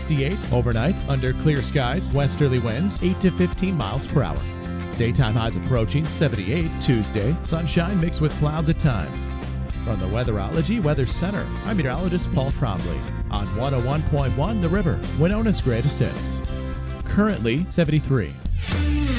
68. Overnight, under clear skies, westerly winds 8 to 15 miles per hour. Daytime highs approaching 78. Tuesday, sunshine mixed with clouds at times. From the Weatherology Weather Center, I'm meteorologist Paul Trombley on 101.1 The River, Winona's greatest hits. Currently 73.